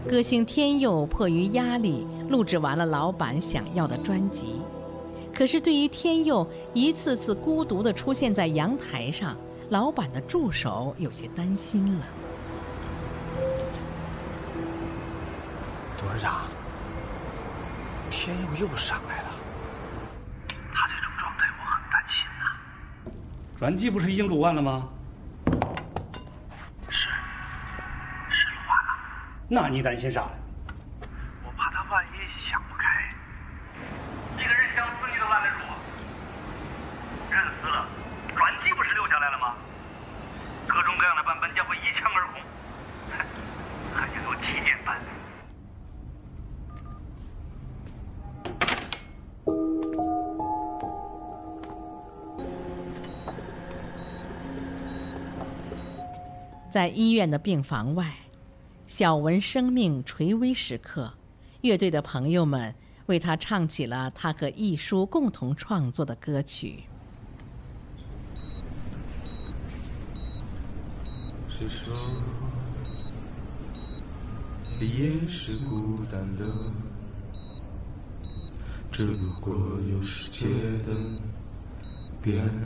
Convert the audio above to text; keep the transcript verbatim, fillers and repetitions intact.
歌星天佑迫于压力录制完了老板想要的专辑，可是对于天佑一次次孤独地出现在阳台上，老板的助手有些担心了。 董事长，天佑又上来了， 他这种状态我很担心呐。 专辑不是已经录完了吗？ 是，是录完了。 那你担心啥？ 我怕他万一想不开。一个人想死你都拦得住，人死了，专辑不是留下来了吗？各种各样的版本将会一抢而空，还得有七点半。 在医院的病房外，小文生命垂危时刻，乐队的朋友们为他唱起了他和艺叔共同创作的歌曲。 是说也是孤单的，只不过有世界的变